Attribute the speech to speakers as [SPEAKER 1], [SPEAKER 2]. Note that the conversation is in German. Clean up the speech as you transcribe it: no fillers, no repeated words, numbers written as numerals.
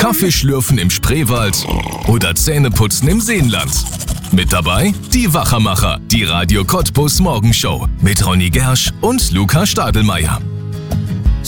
[SPEAKER 1] Kaffeeschlürfen im Spreewald oder Zähneputzen im Seenland. Mit dabei die Wachermacher, die Radio Cottbus Morgenshow mit Ronny Gersch und Luca Stadelmeier.